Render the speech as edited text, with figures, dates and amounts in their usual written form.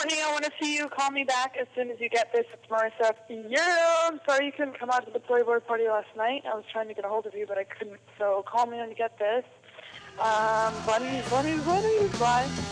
Bunny, I want to see you. Call me back as soon as you get this. It's Marissa. Yeah, I'm sorry you couldn't come out to the Playboy party last night. I was trying to get a hold of you, but I couldn't. So call me when you get this. Bunny, bye.